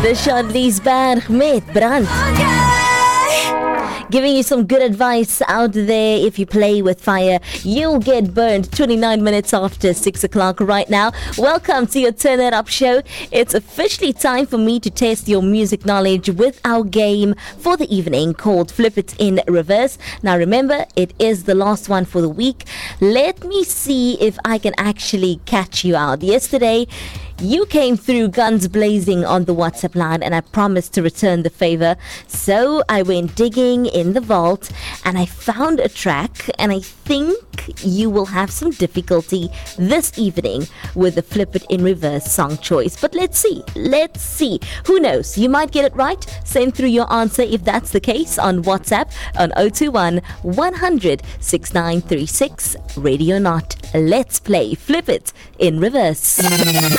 The Shadliesberg met Brand. Giving you some good advice out there. If you play with fire, you'll get burned. 29 minutes after 6 o'clock right now. Welcome to your Turn It Up show. It's officially time for me to test your music knowledge with our game for the evening called Flip It in Reverse. Now remember, it is the last one for the week. Let me see if I can actually catch you out. Yesterday, you came through guns blazing on the WhatsApp line, and I promised to return the favor. So I went digging in the vault and I found a track, and I think you will have some difficulty this evening with the Flip It in Reverse song choice. But let's see. Who knows? You might get it right. Send through your answer if that's the case on WhatsApp on 021 100 6936. Radio Not. Let's play Flip It in Reverse.